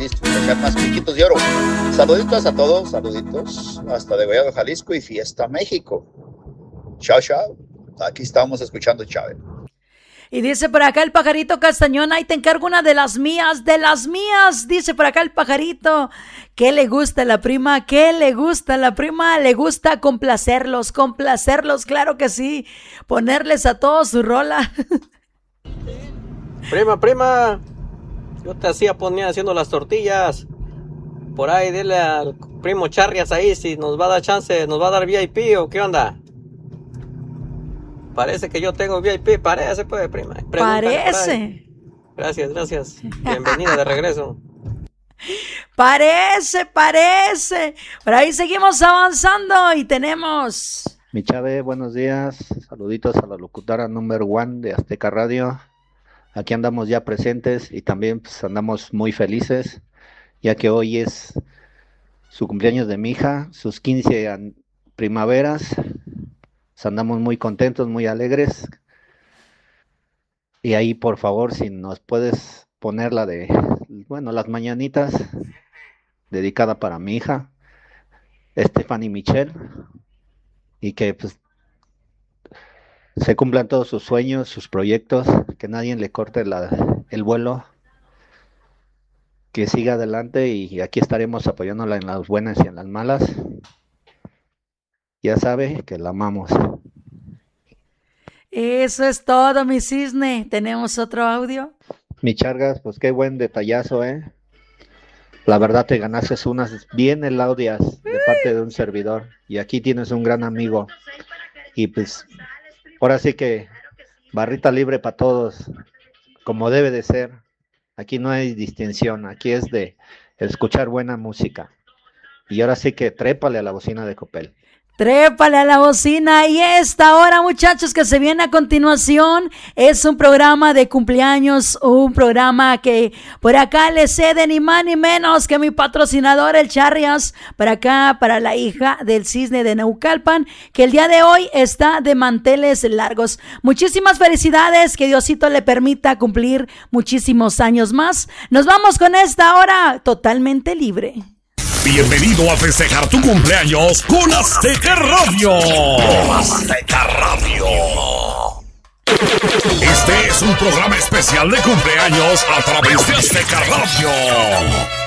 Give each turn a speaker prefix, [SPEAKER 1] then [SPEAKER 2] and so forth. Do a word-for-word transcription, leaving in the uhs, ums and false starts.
[SPEAKER 1] distribución más piquitos de oro. Saluditos a todos, saluditos hasta Degollado, Jalisco y Fiesta México. Chao, chao. Aquí estamos escuchando Chávez.
[SPEAKER 2] Y dice por acá el pajarito Castañón, ahí te encargo una de las mías, de las mías, dice por acá el pajarito. ¿Qué le gusta a la prima? ¿Qué le gusta a la prima? Le gusta complacerlos, complacerlos, claro que sí. Ponerles a todos su rola.
[SPEAKER 3] Prima, prima, yo te hacía poner haciendo las tortillas. Por ahí dile al primo Charrias ahí si nos va a dar chance, nos va a dar V I P o qué onda. Parece que yo tengo V I P, parece pues, prima.
[SPEAKER 2] Parece.
[SPEAKER 3] Gracias, gracias. Bienvenida de regreso.
[SPEAKER 2] Parece, parece. Por ahí seguimos avanzando y tenemos...
[SPEAKER 4] Mi Chave, buenos días. Saluditos a la locutora number one de Azteca Radio. Aquí andamos ya presentes y también pues, andamos muy felices, ya que hoy es su cumpleaños de mi hija, sus quince an- primaveras. Pues andamos muy contentos, muy alegres. Y ahí, por favor, si nos puedes poner la de, bueno, las mañanitas, dedicada para mi hija, Stephanie Michelle, y que pues se cumplan todos sus sueños, sus proyectos, que nadie le corte la, el vuelo, que siga adelante y aquí estaremos apoyándola en las buenas y en las malas. Ya sabe que la amamos.
[SPEAKER 2] Eso es todo, mi cisne. ¿Tenemos otro audio?
[SPEAKER 4] Mi Chargas, pues qué buen detallazo, ¿eh? La verdad te ganaste unas bien elaudias de parte de un servidor. Y aquí tienes un gran amigo. Y pues, ahora sí que barrita libre para todos, como debe de ser. Aquí no hay distinción, aquí es de escuchar buena música. Y ahora sí que trépale a la bocina de Coppel.
[SPEAKER 2] Trépale a la bocina. Y esta hora, muchachos, que se viene a continuación es un programa de cumpleaños, un programa que por acá le cede ni más ni menos que mi patrocinador, el Charrias, para acá, para la hija del cisne de Naucalpan, que el día de hoy está de manteles largos. Muchísimas felicidades, que Diosito le permita cumplir muchísimos años más. Nos vamos con esta hora totalmente libre.
[SPEAKER 5] Bienvenido a festejar tu cumpleaños con Azteca Radio. Azteca Radio. Este es un programa especial de cumpleaños a través de Azteca Radio.